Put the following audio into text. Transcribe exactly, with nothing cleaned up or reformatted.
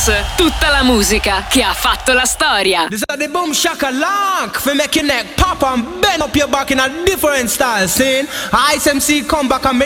Dance, tutta la musica che ha fatto la storia. This is the boom shakalak for make your neck pop and bend up your back in a different style. Scene Ice M C come back and make